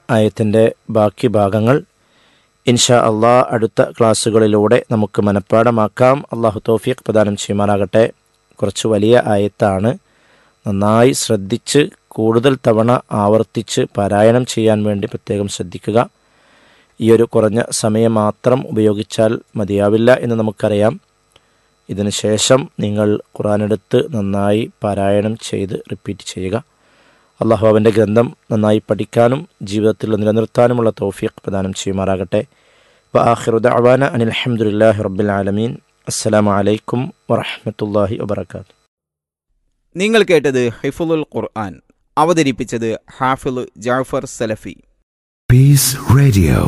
ആയത്തിൻ്റെ ബാക്കി ഭാഗങ്ങൾ ഇൻഷാ അള്ളാഹ് അടുത്ത ക്ലാസ്സുകളിലൂടെ നമുക്ക് മനഃപ്പാഠമാക്കാം. അള്ളാഹു തൗഫീഖ് പ്രദാനം ചെയ്യുമാറാകട്ടെ. കുറച്ച് വലിയ ആയത്താണ്. നന്നായി ശ്രദ്ധിച്ച് കൂടുതൽ തവണ ആവർത്തിച്ച് പാരായണം ചെയ്യാൻ വേണ്ടി പ്രത്യേകം ശ്രദ്ധിക്കുക. ഈ ഒരു കുറഞ്ഞ സമയം മാത്രം ഉപയോഗിച്ചാൽ മതിയാവില്ല എന്ന് നമുക്കറിയാം. ഇതിന് ശേഷം നിങ്ങൾ ഖുർആനെടുത്ത് നന്നായി പാരായണം ചെയ്ത് റിപ്പീറ്റ് ചെയ്യുക. അള്ളാഹു അവൻ്റെ ഗ്രന്ഥം നന്നായി പഠിക്കാനും ജീവിതത്തിൽ നിലനിർത്താനുമുള്ള തൗഫീഖ് പ്രദാനം ചെയ്യുമാറാകട്ടെ. വആഖിറു ദഅവാന അനിൽ ഹംദുലില്ലാഹി റബ്ബിൽ ആലമീൻ. അസ്സലാമു അലൈക്കും വറഹ്മത്തുള്ളാഹി വബറകാതുഹു. നിങ്ങൾ കേട്ടത് ഹിഫ്ളുൽ ഖുർആൻ. അവതരിപ്പിച്ചത് ഹാഫിള് ജാഫർ സലഫി. Peace Radio.